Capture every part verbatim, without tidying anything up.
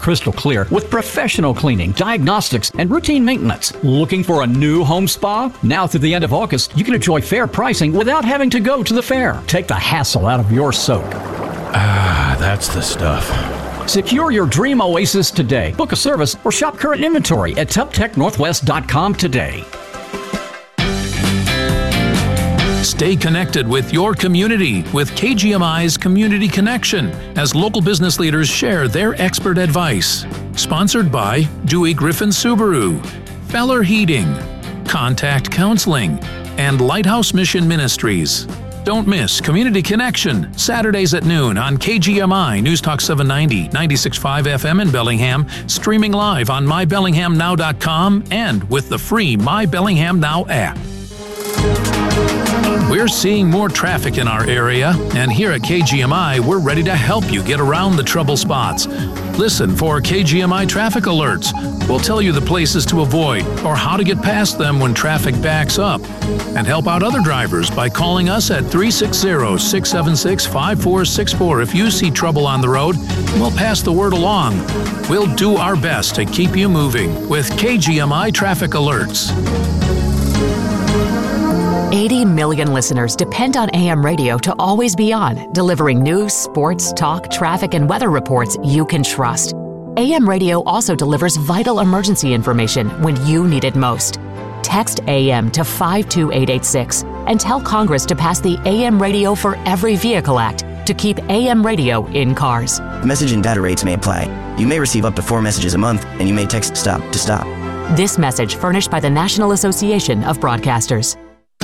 crystal clear with professional cleaning, diagnostics, and routine maintenance. Looking for a new home spa? Now through the end of August, you can enjoy fair pricing without having to go to the fair. Take the hassle out of your soak. Ah, that's the stuff. Secure your dream oasis today. Book a service or shop current inventory at tup tech northwest dot com today. Stay connected with your community with K G M I's Community Connection as local business leaders share their expert advice. Sponsored by Dewey Griffin Subaru, Feller Heating, Contact Counseling, and Lighthouse Mission Ministries. Don't miss Community Connection, Saturdays at noon on K G M I News Talk seven ninety, ninety-six point five F M in Bellingham, streaming live on my bellingham now dot com and with the free My Bellingham Now app. We're seeing more traffic in our area, and here at K G M I, we're ready to help you get around the trouble spots. Listen for K G M I traffic alerts. We'll tell you the places to avoid or how to get past them when traffic backs up. And help out other drivers by calling us at three six zero, six seven six, five four six four if you see trouble on the road. We'll pass the word along. We'll do our best to keep you moving with K G M I traffic alerts. eighty million listeners depend on A M radio to always be on, delivering news, sports, talk, traffic, and weather reports you can trust. A M radio also delivers vital emergency information when you need it most. Text A M to five two eight eight six and tell Congress to pass the A M Radio for Every Vehicle Act to keep A M radio in cars. Message and data rates may apply. You may receive up to four messages a month, and you may text STOP to stop. This message furnished by the National Association of Broadcasters.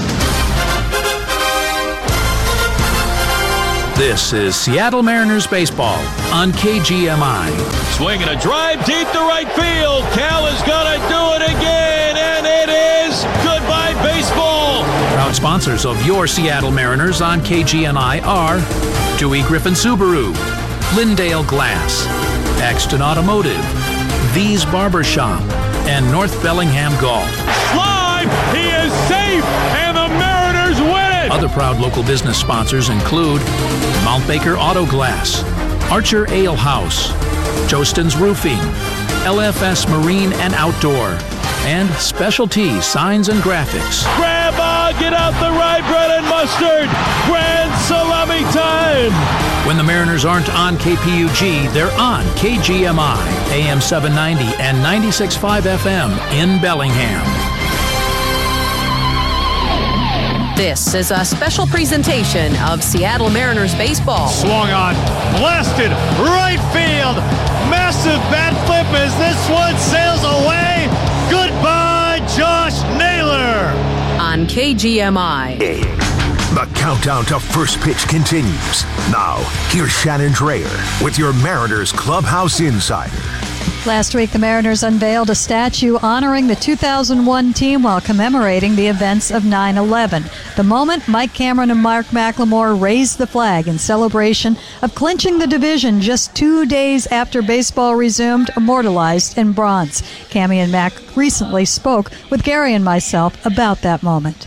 This is Seattle Mariners baseball on K G M I. Swinging a drive deep to right field. Cal is going to do it again, and it is goodbye baseball. Proud sponsors of your Seattle Mariners on K G M I are Dewey Griffin Subaru, Lindale Glass, Axton Automotive, V's Barbershop, and North Bellingham Golf. Live, he is safe, and the Mariners win it. Other proud local business sponsors include Mount Baker Auto Glass, Archer Ale House, Jostin's Roofing, L F S Marine and Outdoor, and Specialty Signs and Graphics. Grandma, get out the rye bread and mustard. Grand salami time. When the Mariners aren't on K P U G, they're on K G M I, A M seven ninety and ninety-six point five F M in Bellingham. This is a special presentation of Seattle Mariners baseball. Swung on, blasted, right field. Massive bat flip as this one sails away. Goodbye, Josh Naylor. On K G M I. The countdown to first pitch continues. Now, here's Shannon Dreyer with your Mariners Clubhouse Insider. Last week, the Mariners unveiled a statue honoring the two thousand one team while commemorating the events of nine eleven. The moment Mike Cameron and Mark McLemore raised the flag in celebration of clinching the division just two days after baseball resumed, immortalized in bronze. Cammy and Mac recently spoke with Gary and myself about that moment.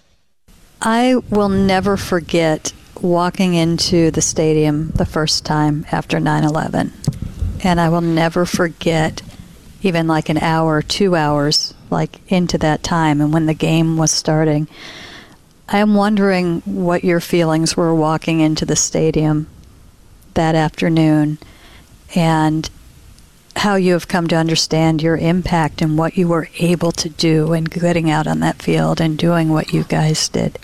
I will never forget walking into the stadium the first time after nine eleven. And I will never forget even like an hour, two hours, like into that time and when the game was starting. I am wondering what your feelings were walking into the stadium that afternoon and how you have come to understand your impact and what you were able to do and getting out on that field and doing what you guys did.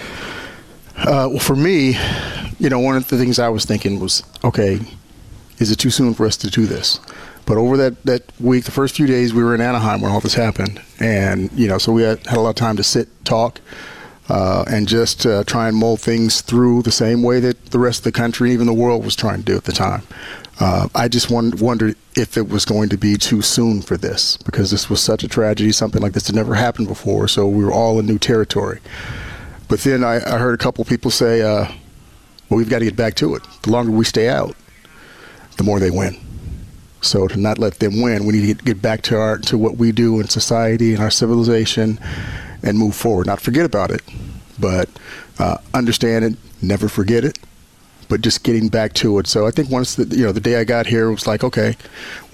Uh, well, for me, you know, one of the things I was thinking was, okay, is it too soon for us to do this? But over that, that week, the first few days, we were in Anaheim when all this happened. And, you know, so we had, had a lot of time to sit, talk, uh, and just uh, try and mull things through the same way that the rest of the country, even the world, was trying to do at the time. Uh, I just wondered, wondered if it was going to be too soon for this, because this was such a tragedy. Something like this had never happened before, so we were all in new territory. But then I, I heard a couple people say, uh, well, we've got to get back to it. The longer we stay out, the more they win. So to not let them win, we need to get back to our to what we do in society and our civilization and move forward. Not forget about it, but uh, understand it, never forget it, but just getting back to it. So I think once the, you know, the day I got here, it was like, okay,